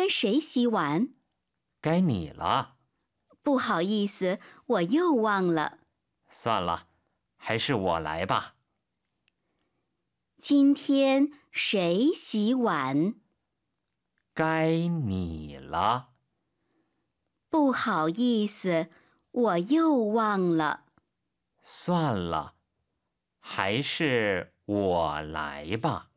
天谁洗碗？ 该你了。 不好意思，我又忘了。 算了，还是我来吧。 今天谁洗碗？ 该你了。 不好意思，我又忘了。 算了，还是我来吧。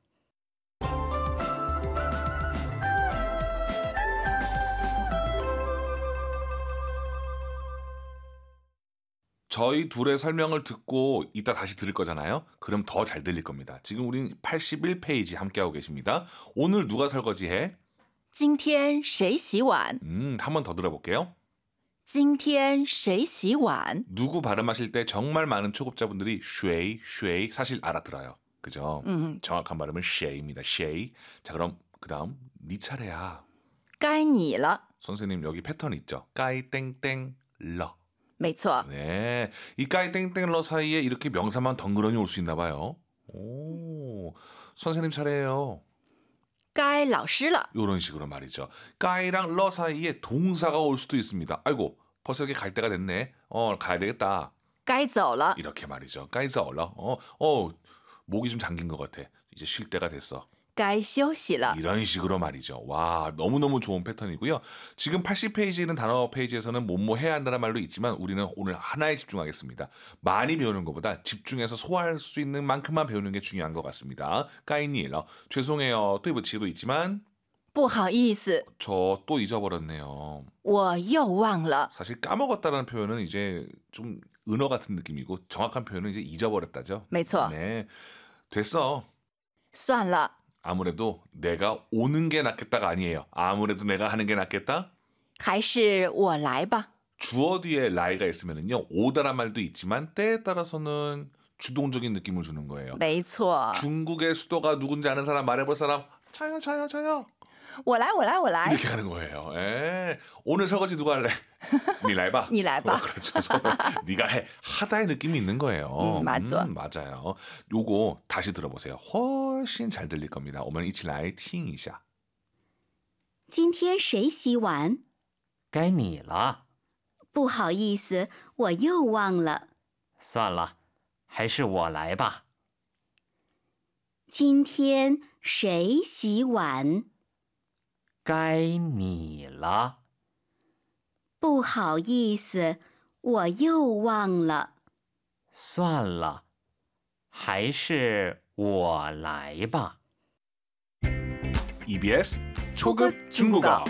저희 둘의 설명을 듣고 이따 다시 들을 거잖아요. 그럼 더 잘 들릴 겁니다. 지금 우린 81페이지 함께하고 계십니다. 오늘 누가 설거지해? 今天谁洗碗？ 한 번 더 들어볼게요. 今天谁洗碗？ 누구 발음하실 때 정말 많은 초급자분들이 쉐이 사실 알아들어요. 그죠? 정확한 발음은 쉐이입니다. 쉐이. 자, 그럼 그다음 네 차례야. 该你了。 선생님 여기 패턴 있죠? 까이 땡땡 러. 没错， 네, 이 까이 땡땡 러 사이에 이렇게 명사만 덩그러니 올 수 있나 봐요. 오, 선생님 차례예요. 该老师了。 이런 식으로 말이죠. 까이랑 러 사이에 동사가 올 수도 있습니다. 아이고, 벌써 여기 갈 때가 됐네. 가야 되겠다. 该走了。 이렇게 말이죠. 까이서러. 목이 좀 잠긴 것 같아. 이제 쉴 때가 됐어. 该休息了。 이런 식으로 말이죠. 와, 너무너무 좋은 패턴이고요. 지금 80페이지에 있는 단어 페이지에서는 뭐뭐 해야 한다는 말도 있지만 우리는 오늘 하나에 집중하겠습니다. 많이 배우는 것보다 집중해서 소화할 수 있는 만큼만 배우는 게 중요한 것 같습니다. 까이니러. 죄송해요. 또 붙이도 있지만 不好意思， 저 또 잊어버렸네요. 我又忘了。 사실 까먹었다는 표현은 이제 좀 은어 같은 느낌이고 정확한 표현은 이제 잊어버렸다죠. 没错， 네, 됐어. 算了， 아무래도 내가 오는 게 낫겠다가 아니에요. 아무래도 내가 하는 게 낫겠다. 还是我来吧。 주어 뒤에 라이가 있으면은요 오다란 말도 있지만 때에 따라서는 주동적인 느낌을 주는 거예요. 没错， 중국의 수도가 누군지 아는 사람 말해볼 사람 저요 我来，我来，我来。 이렇게 가는 거예요. 오늘 설거지 누가 할래? 니 라이바. 你来吧。 그렇죠. 네가 해. 하다의 느낌이 있는 거예요. 맞죠. 맞아요. 요거 다시 들어보세요. 훨씬 잘 들릴 겁니다. 오면 이치来听一下. 今天谁洗碗？ 该你了。 不好意思，我又忘了。 算了，还是我来吧。 今天谁洗碗？ 该你了。 不好意思，我又忘了。 算了，还是我来吧。 EBS 초급 중국어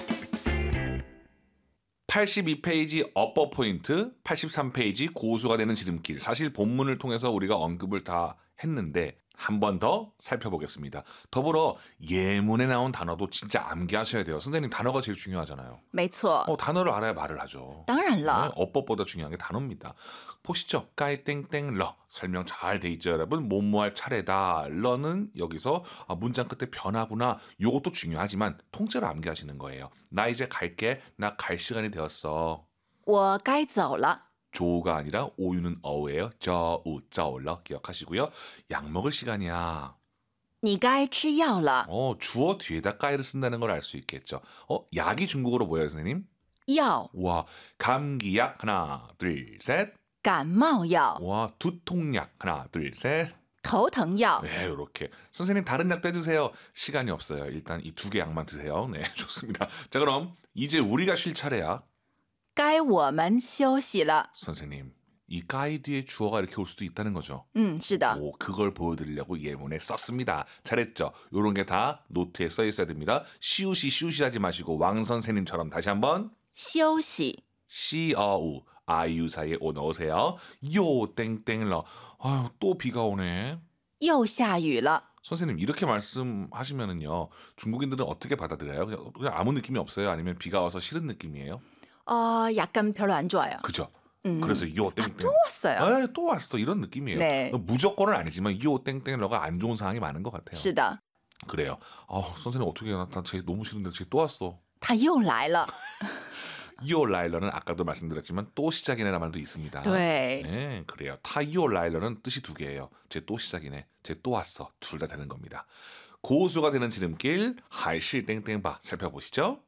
82페이지 어퍼 포인트, 83페이지 고수가 되는 지름길. 사실 본문을 통해서 우리가 언급을 다 했는데 한 번 더 살펴보겠습니다. 더불어 예문에 나온 단어도 진짜 암기하셔야 돼요. 선생님 단어가 제일 중요하잖아요. 没错， 단어를 알아야 말을 하죠. 当然了。 어법보다 중요한 게 단어입니다. 보시죠. 까이 땡땡 러 설명 잘 돼 있죠, 여러분. 뭐뭐할 차례다. 러는 여기서 문장 끝에 변화구나. 요것도 중요하지만 통째로 암기하시는 거예요. 나 이제 갈게. 나 갈 시간이 되었어. 我该走了。 조가 아니라 오유는 어예요. 저우 저러 기억하시고요. 약 먹을 시간이야. 你该吃药了。 주어 뒤에다 까이를 쓴다는 걸 알 수 있겠죠. 약이 중국어로 뭐예요, 선생님? 药， 와, 감기약 하나, 둘, 셋. 感冒药， 와, 두통약 하나, 둘, 셋. 头疼药。 네, 이렇게. 선생님 다른 약도 해주세요. 시간이 없어요. 일단 이 두 개 약만 드세요. 네, 좋습니다. 자, 그럼 이제 우리가 쉴 차례야. 该我们休息了。 선생님, 이 까이 뒤에 주어가 이렇게 올 수도 있다는 거죠. 是的， 그걸 보여드리려고 예문에 썼습니다. 잘했죠? 요런 게 다 노트에 써 있어야 됩니다. 시우시하지 마시고 왕 선생님처럼 다시 한번 休息。 시어우 아이유 사이에 오 넣으세요. 요 땡땡러. 아유, 또 비가 오네. 又下雨了。 선생님 이렇게 말씀하시면은요 중국인들은 어떻게 받아들여요? 그냥 아무 느낌이 없어요? 아니면 비가 와서 싫은 느낌이에요? 약간 별로 안 좋아요. 그죠? 그래서 요 땡땡 또 왔어요. 또 왔어 이런 느낌이에요. 네. 무조건은 아니지만 요 땡땡러가 안 좋은 상황이 많은 것 같아요. 是的， 그래요. 선생님 어떻게 해요? 쟤 너무 싫은데 쟤 또 왔어. 他又来了。 요 라일러는 아까도 말씀드렸지만 또 시작이네라는 말도 있습니다. 对， 네, 그래요. 타이오 라일러는 뜻이 두 개예요. 쟤 또 시작이네. 쟤 또 왔어. 둘 다 되는 겁니다. 고수가 되는 지름길 하이시 땡땡바 살펴보시죠.